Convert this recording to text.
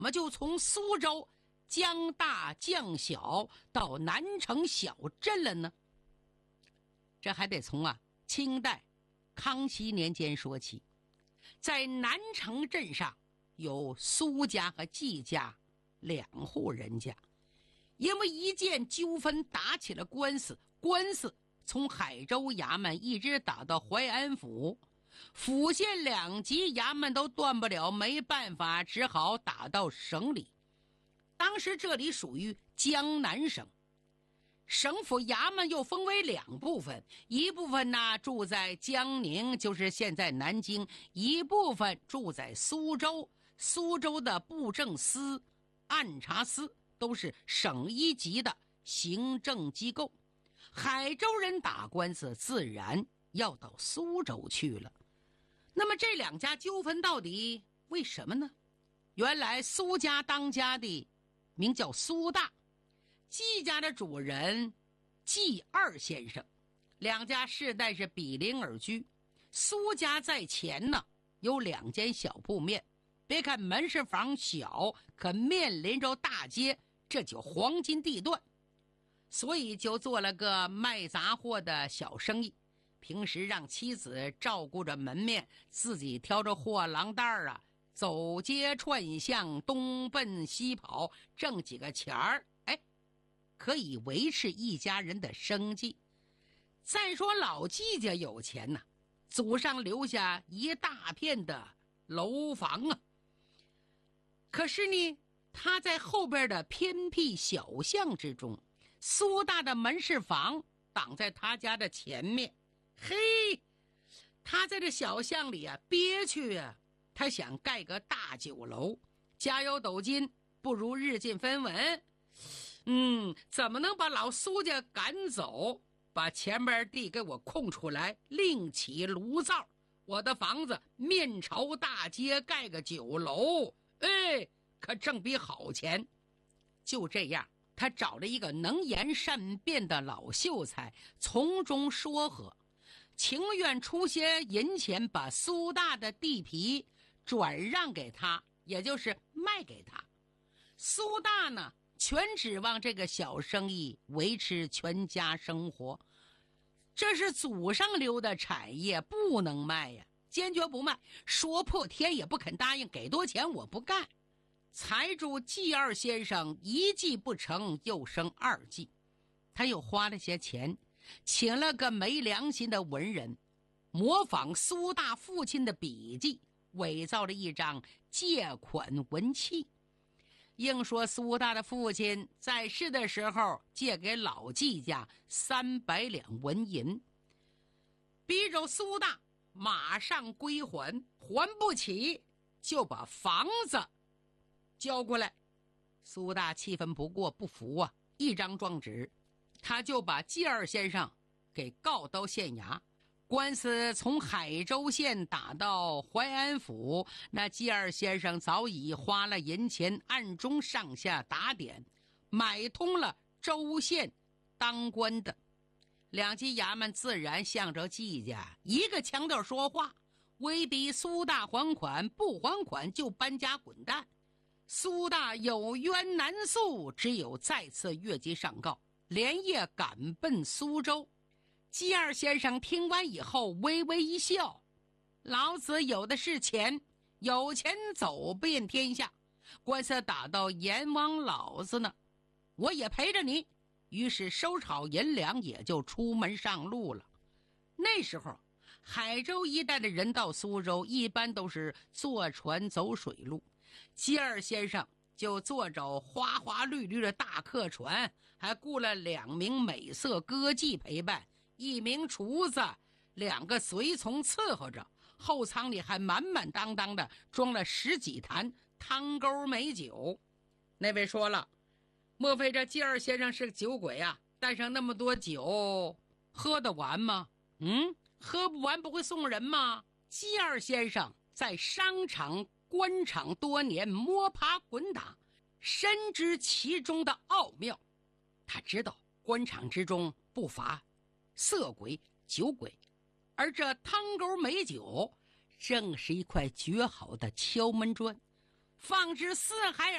么就从苏州将大降小到南城小镇了呢？这还得从清代康熙年间说起。在南城镇上有苏家和季家2户人家，因为一件纠纷打起了官司，官司从海州衙门一直打到淮安府，府县2级衙门都断不了，没办法，只好打到省里。当时这里属于江南省，省府衙门又分为2部分，一部分住在江宁，就是现在南京，一部分住在苏州。苏州的布政司、按察司都是省1级的行政机构，海州人打官司自然要到苏州去了。那么这2家纠纷到底为什么呢？原来苏家当家的名叫苏大，季家的主人季二先生，2家世代是比邻而居。苏家在前呢有2间小铺面，别看门市房小，可面临着大街，这就黄金地段，所以就做了个卖杂货的小生意。平时让妻子照顾着门面，自己挑着货郎担走街串巷，东奔西跑，挣几个钱儿，可以维持一家人的生计。再说老季家有钱祖上留下一大片的楼房可是呢，他在后边的偏僻小巷之中，苏大的门市房挡在他家的前面。嘿，他在这小巷里憋屈他想盖个大酒楼，家有斗金，不如日进分文。怎么能把老苏家赶走，把前边地给我空出来，另起炉灶，我的房子面朝大街，盖个酒楼，可挣笔好钱。就这样，他找了一个能言善辩的老秀才，从中说和，情愿出些银钱，把苏大的地皮转让给他，也就是卖给他。苏大呢，全指望这个小生意维持全家生活，这是祖上留的产业，不能卖呀，坚决不卖，说破天也不肯答应，给多钱我不干。财主季二先生1计不成，又生2计，他又花了些钱，请了个没良心的文人，模仿苏大父亲的笔迹，伪造了一张借款文契，硬说苏大的父亲在世的时候借给老季家300两纹银，逼着苏大马上归还，还不起就把房子交过来。苏大气愤不过，不服一张状纸，他就把季二先生给告到县衙。官司从海州县打到淮安府，那季二先生早已花了银钱，暗中上下打点，买通了州县当官的。2级衙门自然向着季家一个腔调说话，威逼苏大还款，不还款就搬家滚蛋。苏大有冤难诉，只有再次越级上告，连夜赶奔苏州。季二先生听完以后微微一笑，老子有的是钱，有钱走遍天下，官司打到阎王老子呢，我也陪着你。于是收好银两，也就出门上路了。那时候海州一带的人到苏州一般都是坐船走水路，季二先生就坐着花花绿绿的大客船，还雇了2名美色歌妓陪伴，1名厨子，2个随从伺候着，后舱里还满满当当的装了10几坛汤沟美酒。那位说了，莫非这季二先生是个酒鬼带上那么多酒喝得完吗？喝不完不会送人吗？季二先生在商场官场多年，摸爬滚打，深知其中的奥妙。他知道官场之中不乏色鬼酒鬼，而这汤沟美酒正是一块绝好的敲门砖，放之四海